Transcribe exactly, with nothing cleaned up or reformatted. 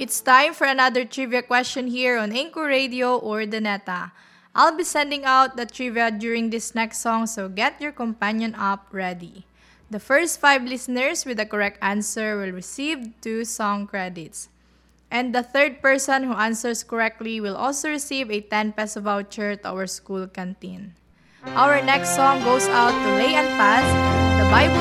It's time for another trivia question here on Anchor Radio or Daneta. I'll be sending out the trivia during this next song, so get your companion app ready. The first five listeners with the correct answer will receive two song credits. And the third person who answers correctly will also receive a ten peso voucher to our school canteen. Our next song goes out to Lay and Paz, The Bible